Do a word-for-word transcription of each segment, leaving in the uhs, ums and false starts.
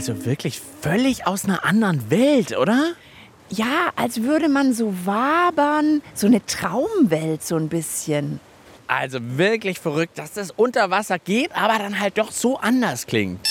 Also wirklich völlig aus einer anderen Welt, oder? Ja, als würde man so wabern, so eine Traumwelt so ein bisschen. Also wirklich verrückt, dass das unter Wasser geht, aber dann halt doch so anders klingt.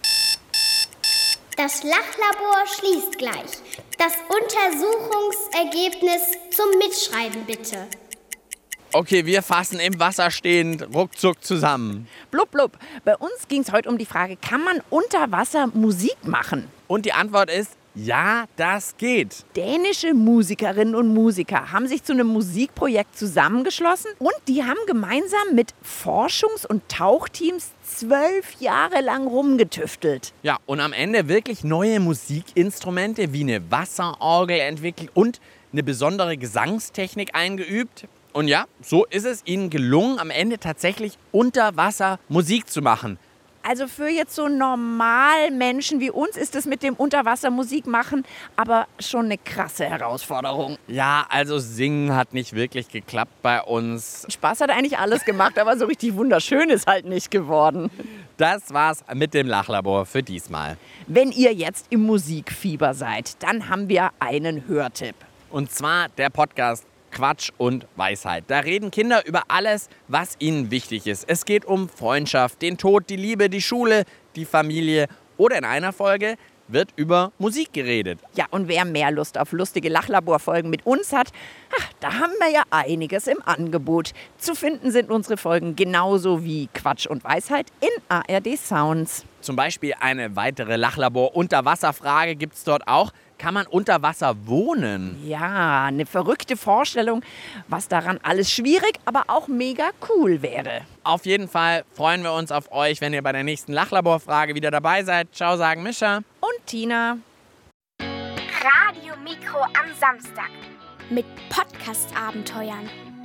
Das Lachlabor schließt gleich. Das Untersuchungsergebnis zum Mitschreiben bitte. Okay, wir fassen im Wasser stehend ruckzuck zusammen. Blub, blub. Bei uns ging es heute um die Frage, kann man unter Wasser Musik machen? Und die Antwort ist, ja, das geht. Dänische Musikerinnen und Musiker haben sich zu einem Musikprojekt zusammengeschlossen und die haben gemeinsam mit Forschungs- und Tauchteams zwölf Jahre lang rumgetüftelt. Ja, und am Ende wirklich neue Musikinstrumente wie eine Wasserorgel entwickelt und eine besondere Gesangstechnik eingeübt. Und ja, so ist es ihnen gelungen, am Ende tatsächlich unter Wasser Musik zu machen. Also für jetzt so normal Menschen wie uns ist es mit dem Unterwassermusik machen aber schon eine krasse Herausforderung. Ja, also singen hat nicht wirklich geklappt bei uns. Spaß hat eigentlich alles gemacht, aber so richtig wunderschön ist halt nicht geworden. Das war's mit dem Lachlabor für diesmal. Wenn ihr jetzt im Musikfieber seid, dann haben wir einen Hörtipp. Und zwar der Podcast Quatsch und Weisheit. Da reden Kinder über alles, was ihnen wichtig ist. Es geht um Freundschaft, den Tod, die Liebe, die Schule, die Familie. Oder in einer Folge wird über Musik geredet. Ja, und wer mehr Lust auf lustige Lachlaborfolgen mit uns hat, ach, da haben wir ja einiges im Angebot. Zu finden sind unsere Folgen genauso wie Quatsch und Weisheit in A R D Sounds. Zum Beispiel eine weitere Lachlabor-Unterwasserfrage gibt es dort auch. Kann man unter Wasser wohnen? Ja, eine verrückte Vorstellung, was daran alles schwierig, aber auch mega cool wäre. Auf jeden Fall freuen wir uns auf euch, wenn ihr bei der nächsten Lachlabor-Frage wieder dabei seid. Ciao, sagen Mischa und Tina. Radio Mikro am Samstag mit Podcast-Abenteuern.